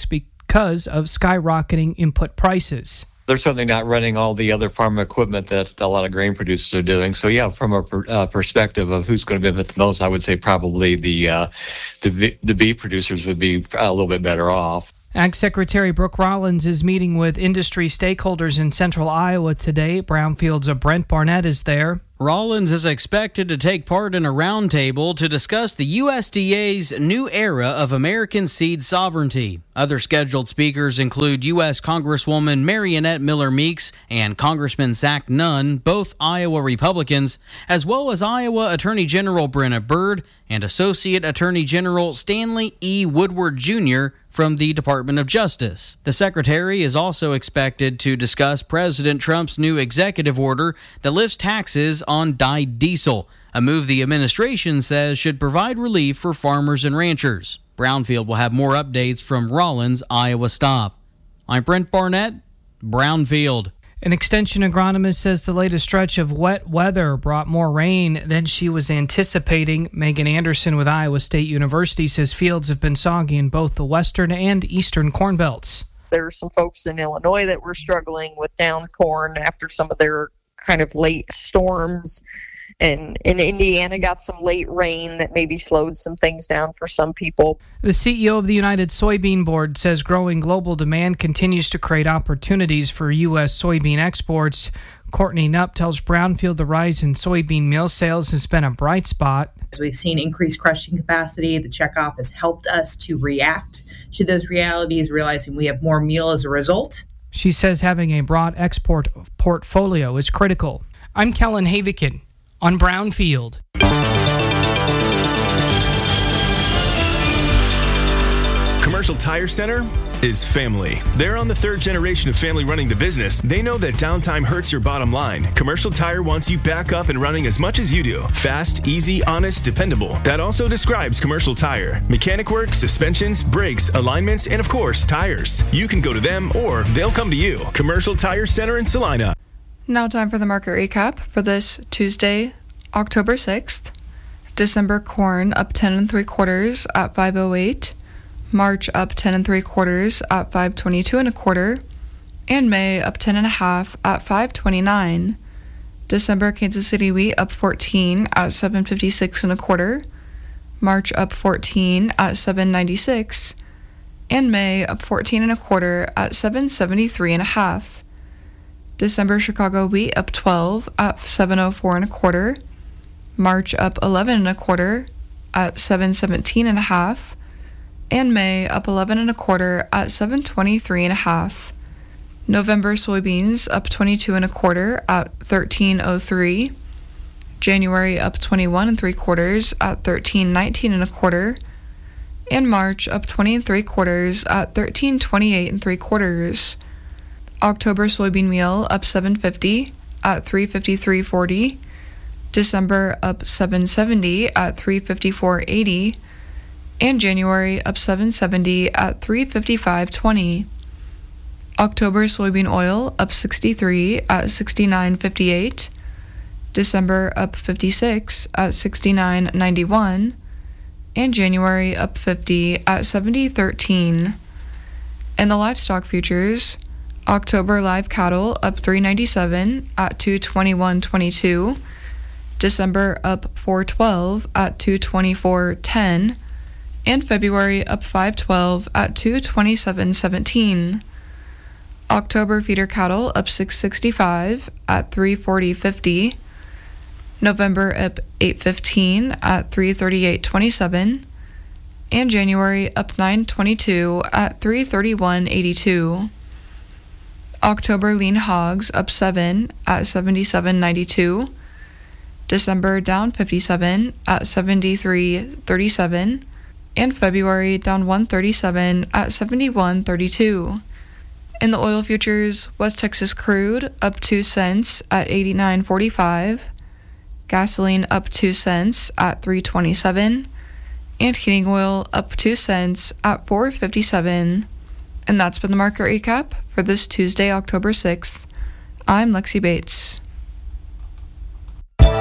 because of skyrocketing input prices. They're certainly not running all the other farm equipment that a lot of grain producers are doing. So, yeah, from a per, uh, perspective of who's going to benefit the most, I would say probably the, uh, the the beef producers would be a little bit better off. Ag Secretary Brooke Rollins is meeting with industry stakeholders in central Iowa today. Brownfield's Brent Barnett is there. Rollins is expected to take part in a roundtable to discuss the U S D A's new era of American seed sovereignty. Other scheduled speakers include U S Congresswoman Mariannette Miller Meeks and Congressman Zach Nunn, both Iowa Republicans, as well as Iowa Attorney General Brenna Byrd and Associate Attorney General Stanley E. Woodward Junior from the Department of Justice. The secretary is also expected to discuss President Trump's new executive order that lifts taxes on dyed diesel, a move the administration says should provide relief for farmers and ranchers. Brownfield will have more updates from Rollins' Iowa stop. I'm Brent Barnett, Brownfield. An extension agronomist says the latest stretch of wet weather brought more rain than she was anticipating. Megan Anderson with Iowa State University says fields have been soggy in both the western and eastern corn belts. There are some folks in Illinois that were struggling with down corn after some of their kind of late storms. And in Indiana got some late rain that maybe slowed some things down for some people. The C E O of the United Soybean Board says growing global demand continues to create opportunities for U S soybean exports. Courtney Knupp tells Brownfield the rise in soybean meal sales has been a bright spot. As we've seen increased crushing capacity, the checkoff has helped us to react to those realities, realizing we have more meal as a result. She says having a broad export portfolio is critical. I'm Kellen Havikin on Brownfield. Commercial Tire Center is family. They're on the third generation of family running the business. They know that downtime hurts your bottom line. Commercial Tire wants you back up and running as much as you do. Fast, easy, honest, dependable. That also describes Commercial Tire. Mechanic work, suspensions, brakes, alignments, and of course, tires. You can go to them or they'll come to you. Commercial Tire Center in Salina. Now time for the market recap for this Tuesday, October sixth. December corn up ten and three quarters at five oh eight. March up ten and three quarters at five twenty-two and a quarter. And May up ten and a half at five twenty-nine. December Kansas City wheat up fourteen at seven fifty-six and a quarter. March up fourteen at seven ninety-six. And May up fourteen and a quarter at seven seventy-three and a half. December Chicago wheat up twelve at seven oh four and a quarter. March up eleven and a quarter at seven seventeen and a half. And May up eleven and a quarter at seven twenty-three and a half. November soybeans up twenty-two and a quarter at thirteen oh three. January up twenty-one and three quarters at thirteen nineteen and a quarter. And March up twenty and three quarters at thirteen twenty-eight and three quarters. October soybean meal up seven fifty at three fifty-three forty. December up seven seventy at three fifty-four eighty. And January up seven seventy at three fifty-five twenty. October soybean oil up sixty-three at sixty-nine fifty-eight. December up fifty-six at sixty-nine ninety-one. And January up fifty at seventy thirteen. And the livestock futures, October live cattle up three ninety-seven at two twenty-one twenty-two. December up four twelve at two twenty-four ten. And February up five twelve at two twenty-seven seventeen. October feeder cattle up six sixty-five at three forty fifty. November up eight fifteen at three thirty-eight twenty-seven. And January up nine twenty-two at three thirty-one eighty-two. October lean hogs up seven at seventy-seven ninety-two. December down fifty-seven at seventy-three thirty-seven. And February down one thirty-seven at seventy-one thirty-two. In the oil futures, West Texas crude up two cents at eighty-nine forty-five. Gasoline up two cents at three twenty-seven. And heating oil up two cents at four fifty-seven. And that's been the market recap for this Tuesday, October sixth. I'm Lexi Bates.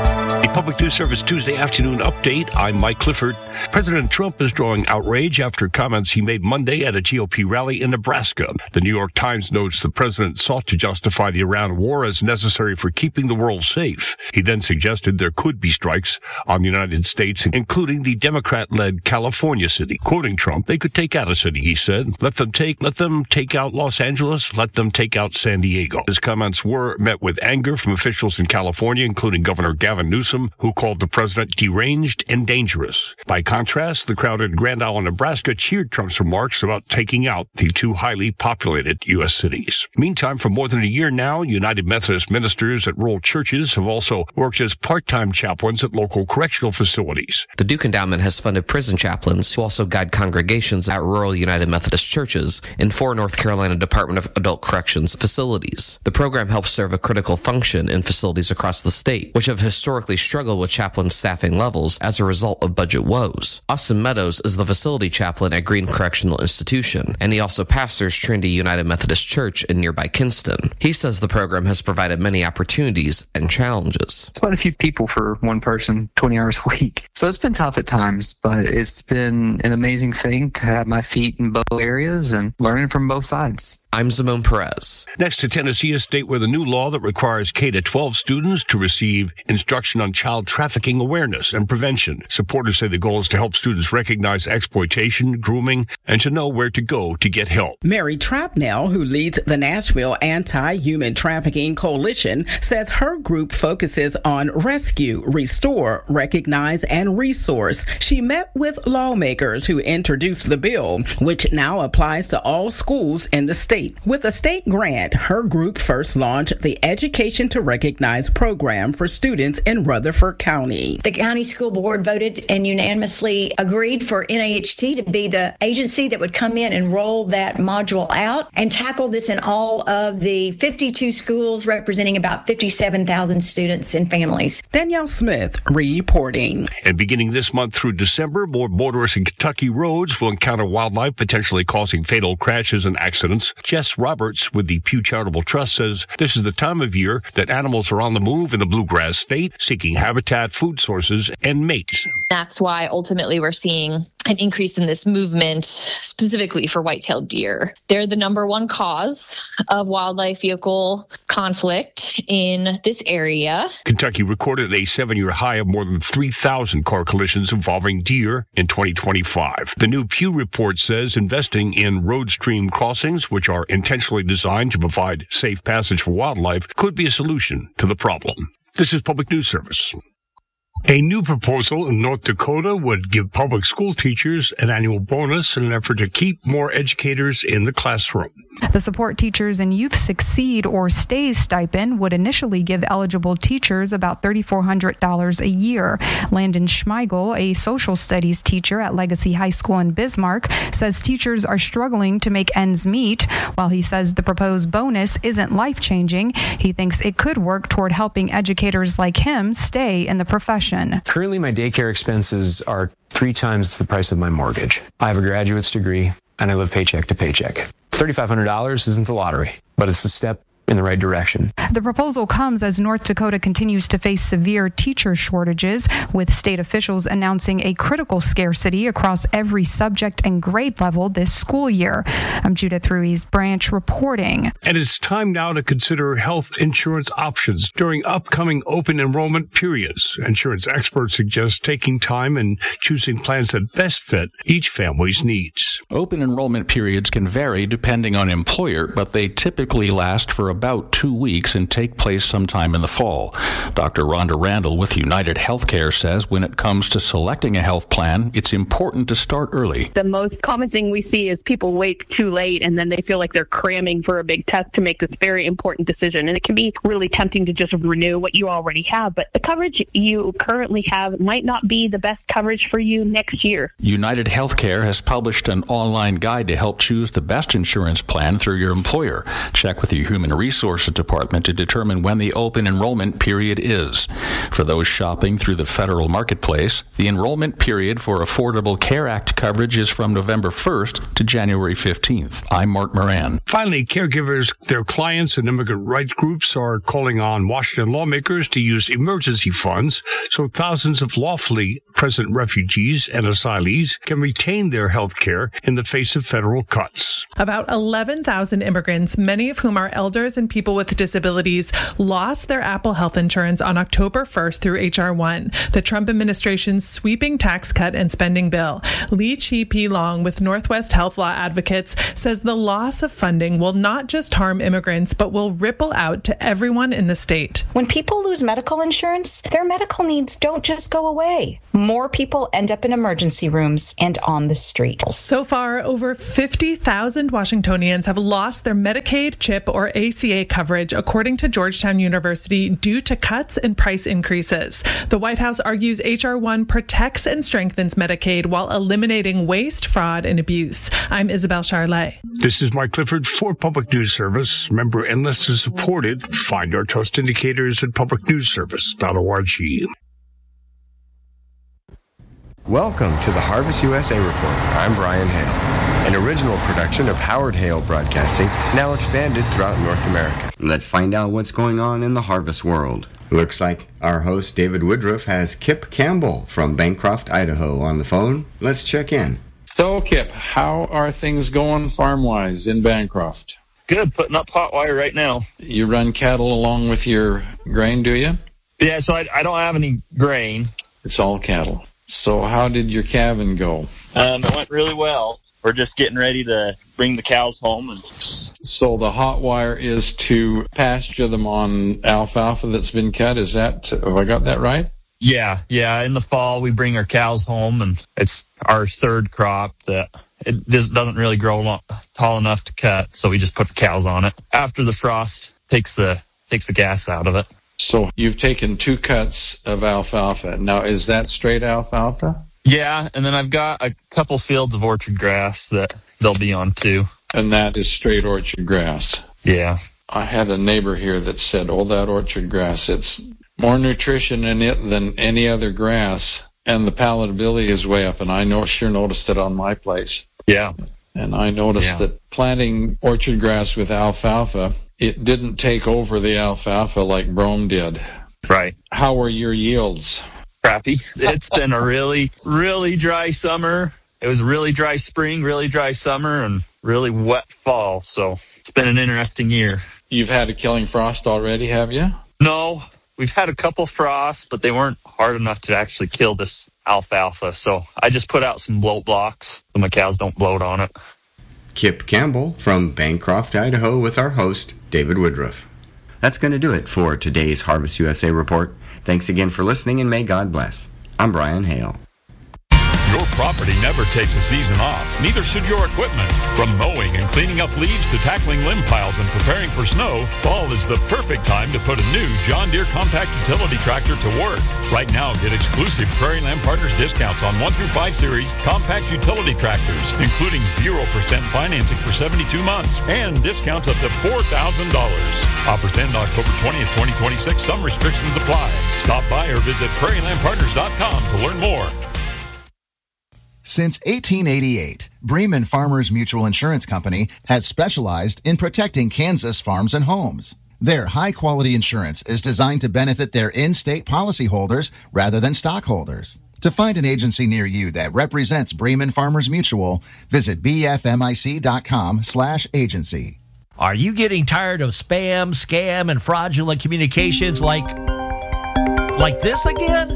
Public News Service Tuesday afternoon update. I'm Mike Clifford. President Trump is drawing outrage after comments he made Monday at a G O P rally in Nebraska. The New York Times notes the president sought to justify the Iran war as necessary for keeping the world safe. He then suggested there could be strikes on the United States, including the Democrat-led California city. Quoting Trump, they could take out a city, he said. Let them take, let them take out Los Angeles, let them take out San Diego. His comments were met with anger from officials in California, including Governor Gavin Newsom, who called the president deranged and dangerous. By contrast, the crowd in Grand Island, Nebraska cheered Trump's remarks about taking out the two highly populated U S cities. Meantime, for more than a year now, United Methodist ministers at rural churches have also worked as part-time chaplains at local correctional facilities. The Duke Endowment has funded prison chaplains who also guide congregations at rural United Methodist churches in four North Carolina Department of Adult Corrections facilities. The program helps serve a critical function in facilities across the state, which have historically struggled with chaplain staffing levels as a result of budget woes. Austin Meadows is the facility chaplain at Green Correctional Institution, and he also pastors Trinity United Methodist Church in nearby Kinston. He says the program has provided many opportunities and challenges. It's quite a few people for one person, twenty hours a week. So it's been tough at times, but it's been an amazing thing to have my feet in both areas and learning from both sides. I'm Simone Perez. Next to Tennessee, a state where the new law that requires K to twelve students to receive instruction on child trafficking awareness and prevention. Supporters say the goal is to help students recognize exploitation, grooming, and to know where to go to get help. Mary Trapnell, who leads the Nashville Anti-Human Trafficking Coalition, says her group focuses on rescue, restore, recognize, and resource. She met with lawmakers who introduced the bill, which now applies to all schools in the state. With a state grant, her group first launched the Education to Recognize program for students in Rutherford County. The county school board voted and unanimously agreed for N A H T to be the agency that would come in and roll that module out and tackle this in all of the fifty-two schools representing about fifty-seven thousand students and families. Danielle Smith reporting. And beginning this month through December, more motorists in Kentucky roads will encounter wildlife potentially causing fatal crashes and accidents. Jess Roberts with the Pew Charitable Trust says this is the time of year that animals are on the move in the bluegrass state, seeking habitat, food sources, and mates. That's why ultimately we're seeing an increase in this movement specifically for white-tailed deer. They're the number one cause of wildlife vehicle conflict in this area. Kentucky recorded a seven-year high of more than three thousand car collisions involving deer in twenty twenty-five. The new Pew report says investing in road stream crossings, which are intentionally designed to provide safe passage for wildlife, could be a solution to the problem. This is Public News Service. A new proposal in North Dakota would give public school teachers an annual bonus in an effort to keep more educators in the classroom. The Support Teachers and Youth Succeed or STAYS stipend would initially give eligible teachers about three thousand four hundred dollars a year. Landon Schmeigel, a social studies teacher at Legacy High School in Bismarck, says teachers are struggling to make ends meet. While he says the proposed bonus isn't life-changing, he thinks it could work toward helping educators like him stay in the profession. Currently, my daycare expenses are three times the price of my mortgage. I have a graduate's degree, and I live paycheck to paycheck. three thousand five hundred dollars isn't the lottery, but it's a step in the right direction. The proposal comes as North Dakota continues to face severe teacher shortages, with state officials announcing a critical scarcity across every subject and grade level this school year. I'm Judith Ruiz Branch reporting. And it's time now to consider health insurance options during upcoming open enrollment periods. Insurance experts suggest taking time and choosing plans that best fit each family's needs. Open enrollment periods can vary depending on employer, but they typically last for about two weeks and take place sometime in the fall. Doctor Rhonda Randall with United Healthcare says when it comes to selecting a health plan, it's important to start early. The most common thing we see is people wait too late and then they feel like they're cramming for a big test to make this very important decision. And it can be really tempting to just renew what you already have. But the coverage you currently have might not be the best coverage for you next year. United Healthcare has published an online guide to help choose the best insurance plan through your employer. Check with your human resources Resources Department to determine when the open enrollment period is. For those shopping through the federal marketplace, the enrollment period for Affordable Care Act coverage is from November first to January fifteenth. I'm Mark Moran. Finally, caregivers, their clients, and immigrant rights groups are calling on Washington lawmakers to use emergency funds so thousands of lawfully present refugees and asylees can retain their health care in the face of federal cuts. About eleven thousand immigrants, many of whom are elders and people with disabilities, lost their Apple Health insurance on October first through H R one, the Trump administration's sweeping tax cut and spending bill. Lee Chi-P Long with Northwest Health Law Advocates says the loss of funding will not just harm immigrants, but will ripple out to everyone in the state. When people lose medical insurance, their medical needs don't just go away. More people end up in emergency rooms and on the street. So far, over fifty thousand Washingtonians have lost their Medicaid, CHIP, or A C A coverage, according to Georgetown University, due to cuts and price increases. The White House argues H R one protects and strengthens Medicaid while eliminating waste, fraud, and abuse. I'm Isabel Charlet. This is Mike Clifford for Public News Service. Member and listener supported. Find our trust indicators at public news service dot org. Welcome to the Harvest U S A Report. I'm Brian Hale, an original production of Howard Hale Broadcasting, now expanded throughout North America. Let's find out what's going on in the harvest world. Looks like our host David Woodruff has Kip Campbell from Bancroft, Idaho on the phone. Let's check in. So, Kip, how are things going farm-wise in Bancroft? Good, putting up hot wire right now. You run cattle along with your grain, do you? Yeah, so I, I don't have any grain. It's all cattle. So how did your calving go? Um, it went really well. We're just getting ready to bring the cows home. And so the hot wire is to pasture them on alfalfa that's been cut. Is that, have I got that right? Yeah, yeah. In the fall, we bring our cows home, and it's our third crop that it just doesn't really grow long, tall enough to cut, so we just put the cows on it. After the frost takes the takes the gas out of it. So you've taken two cuts of alfalfa. Now, is that straight alfalfa? Yeah, and then I've got a couple fields of orchard grass that they'll be on too. And that is straight orchard grass? Yeah. I had a neighbor here that said, oh, that orchard grass, it's more nutrition in it than any other grass, and the palatability is way up, and I know sure noticed it on my place. Yeah. And I noticed yeah. that planting orchard grass with alfalfa, it didn't take over the alfalfa like brome did. Right. How were your yields? Crappy. It's been a really, really dry summer. It was a really dry spring, really dry summer, and really wet fall. So it's been an interesting year. You've had a killing frost already, have you? No. We've had a couple frosts, but they weren't hard enough to actually kill this alfalfa. So I just put out some bloat blocks so my cows don't bloat on it. Kip Campbell from Bancroft, Idaho with our host, David Woodruff. That's going to do it for today's Harvest U S A Report. Thanks again for listening, and may God bless. I'm Brian Hale. Your property never takes a season off. Neither should your equipment. From mowing and cleaning up leaves to tackling limb piles and preparing for snow, fall is the perfect time to put a new John Deere compact utility tractor to work. Right now, get exclusive Prairie Land Partners discounts on one through five series compact utility tractors, including zero percent financing for seventy-two months and discounts up to four thousand dollars. Offers end October twentieth, twenty twenty-six. Some restrictions apply. Stop by or visit prairie land partners dot com to learn more. Since eighteen eighty-eight, Bremen Farmers Mutual Insurance Company has specialized in protecting Kansas farms and homes. Their high-quality insurance is designed to benefit their in-state policyholders rather than stockholders. To find an agency near you that represents Bremen Farmers Mutual, visit b f m i c dot com slash agency. Are you getting tired of spam, scam, and fraudulent communications like, like this again?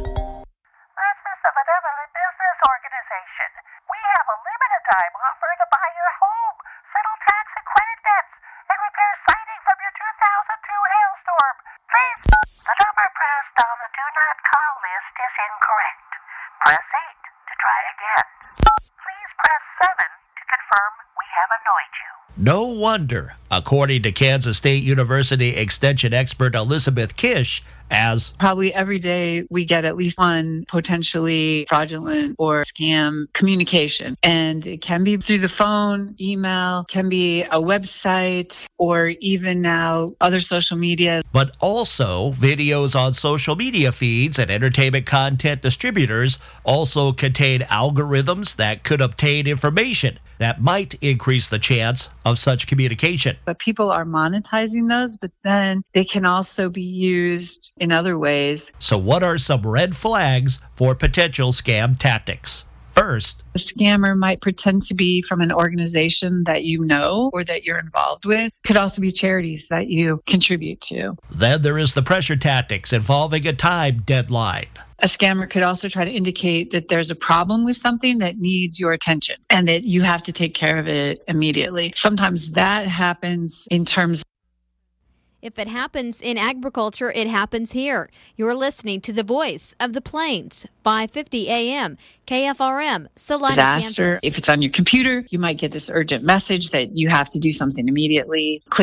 Time offering to buy your home, settle tax and credit debts, and repair siding from your two thousand two hailstorm. Please, the number pressed on the do not call list is incorrect. Press eight to try again. Please press seven to confirm we have annoyed you. No wonder, according to Kansas State University Extension expert Elizabeth Kish as probably every day we get at least one potentially fraudulent or scam communication. And it can be through the phone, email, can be a website, or even now other social media. But also videos on social media feeds and entertainment content distributors also contain algorithms that could obtain information that might increase the chance of such communication. But people are monetizing those, but then they can also be used in other ways. So what are some red flags for potential scam tactics? First, the scammer might pretend to be from an organization that you know or that you're involved with. Could also be charities that you contribute to. Then there is the pressure tactics involving a time deadline. A scammer could also try to indicate that there's a problem with something that needs your attention and that you have to take care of it immediately. Sometimes that happens in terms of If it happens in agriculture, it happens here. You're listening to the voice of the Plains, five fifty A M, K F R M, Salina, disaster. Kansas. If it's on your computer, you might get this urgent message that you have to do something immediately. Click